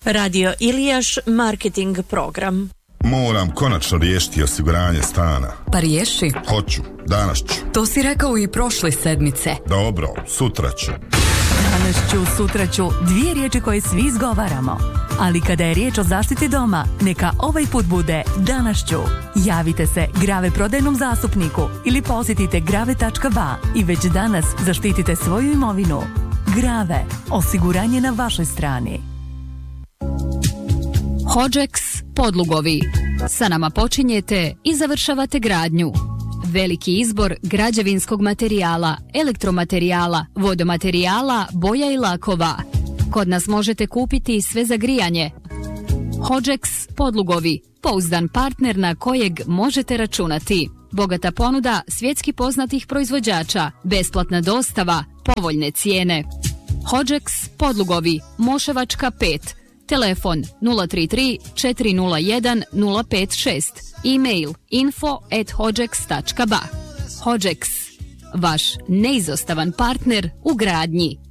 Radio Ilijaš marketing program. Moram konačno riješiti osiguranje stana. Pa riješi. Hoću, danas ću. To si rekao i prošle sedmice. Dobro, sutra ću. Danas ću, sutra ću, dvije riječi koje svi izgovaramo. Ali kada je riječ o zaštiti doma, neka ovaj put bude danas ću. Javite se Grave prodajnom zastupniku ili posjetite grave.ba i već danas zaštitite svoju imovinu. Grave, osiguranje na vašoj strani. Hodžeks podlugovi. Sa nama počinjete i završavate gradnju. Veliki izbor građevinskog materijala, elektromaterijala, vodomaterijala, boja i lakova. Kod nas možete kupiti sve za grijanje. Hodžeks podlugovi. Pouzdan partner na kojeg možete računati. Bogata ponuda svjetski poznatih proizvođača. Besplatna dostava. Povoljne cijene. Hodžeks podlugovi. Moševačka 5. Telefon 033 401 056. E-mail info@hodžeks.ba. Hodžeks, vaš neizostavan partner u gradnji.